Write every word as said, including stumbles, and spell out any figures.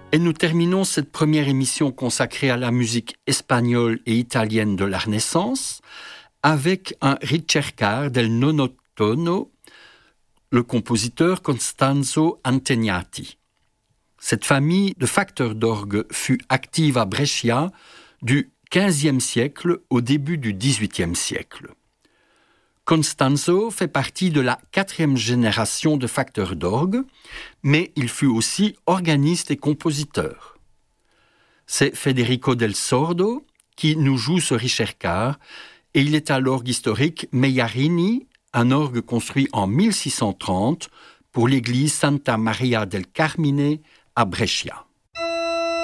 Et nous terminons cette première émission consacrée à la musique espagnole et italienne de la Renaissance avec un ricercar del nono tono, le compositeur Costanzo Antegnati. Cette famille de facteurs d'orgue fut active à Brescia du quinzième siècle au début du dix-huitième siècle. Costanzo fait partie de la quatrième génération de facteurs d'orgue, mais il fut aussi organiste et compositeur. C'est Federico del Sordo qui nous joue ce ricercar, et il est à l'orgue historique Mellarini, un orgue construit en mille six cent trente pour l'église Santa Maria del Carmine à Brescia.